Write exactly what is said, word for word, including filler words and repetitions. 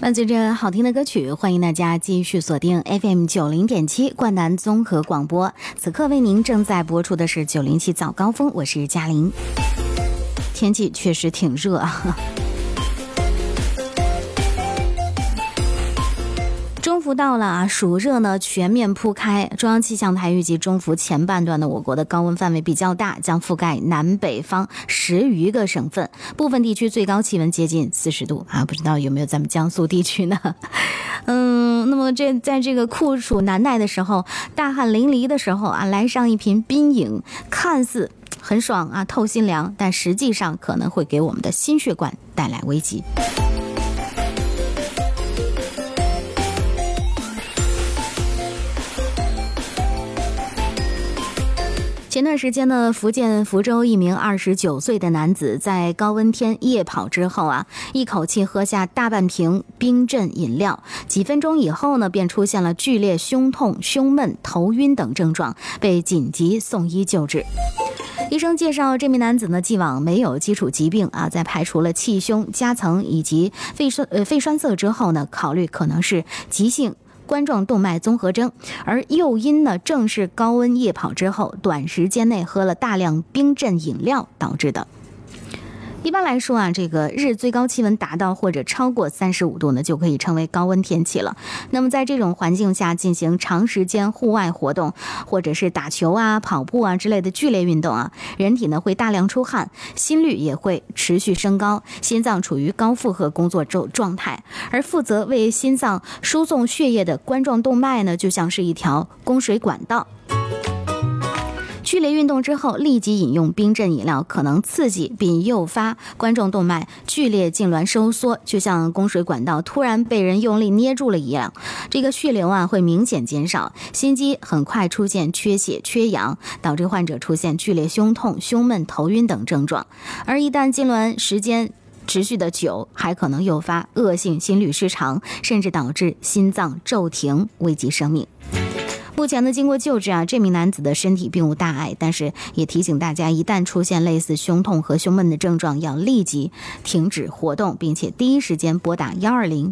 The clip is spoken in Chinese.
伴随着好听的歌曲，欢迎大家继续锁定 F M 九零点七冠南综合广播。此刻为您正在播出的是九零七早高峰，我是嘉玲。天气确实挺热啊。中伏到了啊，暑热呢全面铺开。中央气象台预计中伏前半段的我国的高温范围比较大，将覆盖南北方十余个省份，部分地区最高气温接近四十度啊，不知道有没有咱们江苏地区呢？嗯，那么这在这个酷暑难耐的时候，大汗淋漓的时候啊，来上一瓶冰饮，看似很爽啊，透心凉，但实际上可能会给我们的心血管带来危机。前段时间呢，福建福州一名二十九岁的男子在高温天夜跑之后啊，一口气喝下大半瓶冰镇饮料，几分钟以后呢，便出现了剧烈胸痛、胸闷、头晕等症状，被紧急送医救治。医生介绍，这名男子呢，既往没有基础疾病啊，在排除了气胸、夹层以及肺栓呃肺栓塞之后呢，考虑可能是急性冠状动脉综合征，而诱因呢，正是高温夜跑之后短时间内喝了大量冰镇饮料导致的。一般来说啊，这个日最高气温达到或者超过三十五度呢，就可以称为高温天气了。那么在这种环境下进行长时间户外活动，或者是打球啊、跑步啊之类的剧烈运动啊，人体呢会大量出汗，心率也会持续升高，心脏处于高负荷工作状态。而负责为心脏输送血液的冠状动脉呢，就像是一条供水管道。剧烈运动之后立即饮用冰镇饮料，可能刺激并诱发冠状动脉剧烈痉挛收缩，就像供水管道突然被人用力捏住了一样，这个血流啊会明显减少，心肌很快出现缺血缺氧，导致患者出现剧烈胸痛、胸闷、头晕等症状。而一旦痉挛时间持续的久，还可能诱发恶性心律失常，甚至导致心脏骤停，危及生命。目前呢，经过救治啊，这名男子的身体并无大碍，但是也提醒大家，一旦出现类似胸痛和胸闷的症状，要立即停止活动，并且第一时间拨打一二零